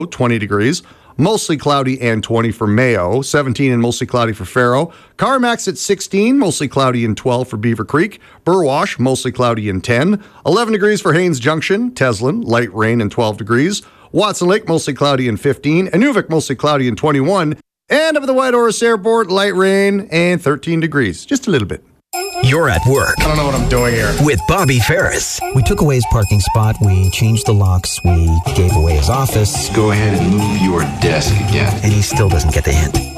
20 degrees. Mostly cloudy and 20 for Mayo, 17 and mostly cloudy for Faro. Carmax at 16, mostly cloudy and 12 for Beaver Creek. Burwash, mostly cloudy and 10. 11 degrees for Haines Junction. Teslin, light rain and 12 degrees. Watson Lake, mostly cloudy and 15. Inuvik, mostly cloudy and 21. And over the Whitehorse Airport, light rain and 13 degrees. Just a little bit. You're at work. I don't know what I'm doing here. With Bobby Ferris. We took away his parking spot. We changed the locks. We gave away his office. Go ahead and move your desk again. And he still doesn't get the hint.